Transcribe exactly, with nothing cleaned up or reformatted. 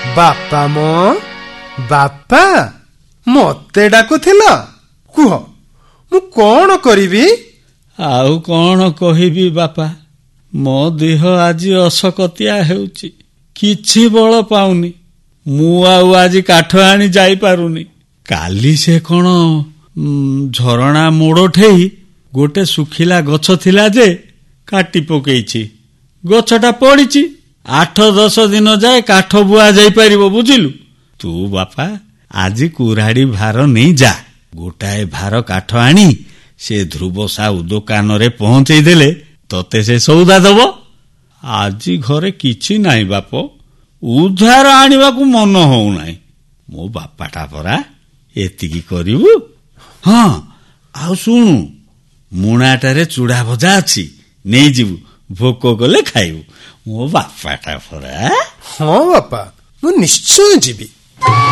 ବାପା ମ ବାପା ମତେ ଡାକୁଥିଲ? କୁହ, ମୁଁ କଣ କରିବି? ଆଉ କଣ କହିବି ବାପା, ମୋ ଦେହ ଆଜି ଅସକତିଆ ହେଉଛି, କିଛି ବଳ ପାଉନି। ମୁଁ ଆଉ ଆଜି କାଠ ଆଣି ଯାଇପାରୁନି। କାଲି ସେ କଣ ଝରଣା ମୋଡଠେଇ ଗୋଟେ ଶୁଖିଲା ଗଛ ଥିଲା ଯେ କାଟି ପକେଇଛି। ଗଛଟା ପଡିଛି। ଆଠ ଦଶ ଦିନ ଯାଏ କାଠ ବୁଆ ଯାଇପାରିବ, ବୁଝିଲୁ? ତୁ ବାପା ଆଜି କୁରାଢି ଭାର ନେଇ ଯା। ଗୋଟାଏ ଭାର କାଠ ଆଣି ସେ ଧ୍ରୁବ ସାହୁ ଦୋକାନରେ ପହଞ୍ଚେଇ ଦେଲେ ତତେ ସେ ସଉଦା ଦବ। ଆଜି ଘରେ କିଛି ନାହିଁ ବାପ, ଉଧାର ଆଣିବାକୁ ମନ ହଉନାହିଁ। ମୋ ବାପାଟା ପରା, ଏତିକି କରିବୁ। ହଁ, ଆଉ ଶୁଣୁ, ମୁଣାଟାରେ ଚୁଡ଼ା ଭଜା ଅଛି, ନେଇଯିବୁ। ଭୋକ କଲେ ଖାଇବୁ। ମୋ ବାପାଟା ପରା। ହଁ ବାପା, ମୁଁ ନିଶ୍ଚୟ ଯିବି।